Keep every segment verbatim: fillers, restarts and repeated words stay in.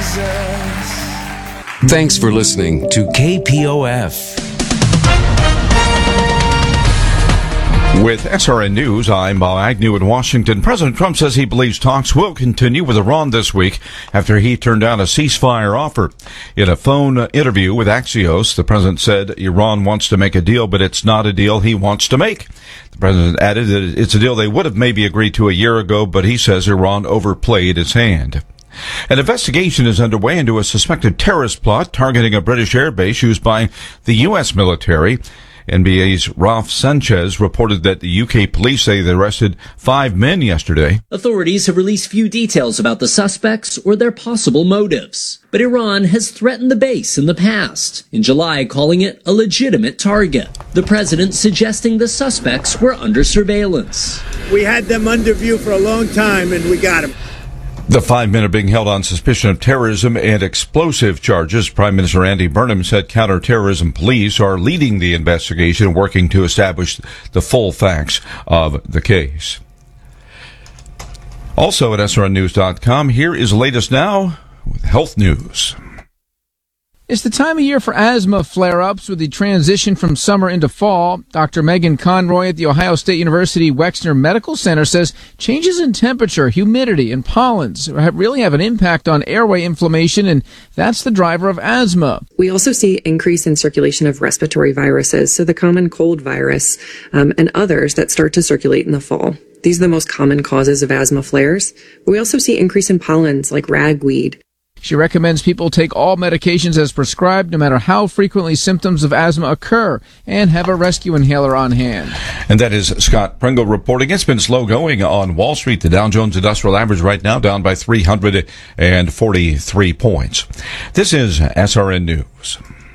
Thanks for listening to K P O F. With S R N News, I'm Bob Agnew in Washington. President Trump says he believes talks will continue with Iran this week after he turned down a ceasefire offer. In a phone interview with Axios, the president said Iran wants to make a deal, but it's not a deal he wants to make. The president added that it's a deal they would have maybe agreed to a year ago, but he says Iran overplayed its hand. An investigation is underway into a suspected terrorist plot targeting a British airbase used by the U S military. N B A's Ralph Sanchez reported that the U K police say they arrested five men yesterday. Authorities have released few details about the suspects or their possible motives. But Iran has threatened the base in the past, in July calling it a legitimate target. The president suggesting the suspects were under surveillance. We had them under view for a long time and we got them. The five men are being held on suspicion of terrorism and explosive charges. Prime Minister Andy Burnham said counterterrorism police are leading the investigation, working to establish the full facts of the case. Also at S R N news dot com, here is the latest now with health news. It's the time of year for asthma flare-ups with the transition from summer into fall. Doctor Megan Conroy at the Ohio State University Wexner Medical Center says changes in temperature, humidity, and pollens really have an impact on airway inflammation, and that's the driver of asthma. We also see increase in circulation of respiratory viruses, so the common cold virus um, and others that start to circulate in the fall. These are the most common causes of asthma flares. We also see increase in pollens like ragweed. She recommends people take all medications as prescribed, no matter how frequently symptoms of asthma occur, and have a rescue inhaler on hand. And that is Scott Pringle reporting. It's been slow going on Wall Street. The Dow Jones Industrial Average right now down by three hundred forty-three points. This is S R N News.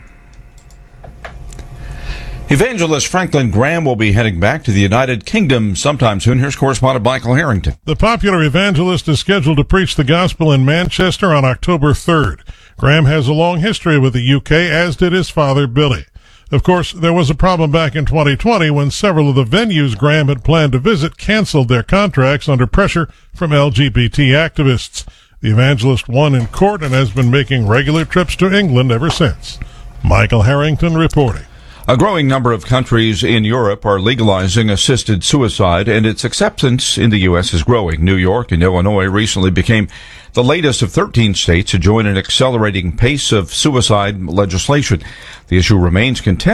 Evangelist Franklin Graham will be heading back to the United Kingdom sometime soon. Here's correspondent Michael Harrington. The popular evangelist is scheduled to preach the gospel in Manchester on October third. Graham has a long history with the U K, as did his father, Billy. Of course, there was a problem back in twenty twenty when several of the venues Graham had planned to visit canceled their contracts under pressure from L G B T activists. The evangelist won in court and has been making regular trips to England ever since. Michael Harrington reporting. A growing number of countries in Europe are legalizing assisted suicide, and its acceptance in the U S is growing. New York and Illinois recently became the latest of thirteen states to join an accelerating pace of suicide legislation. The issue remains contested.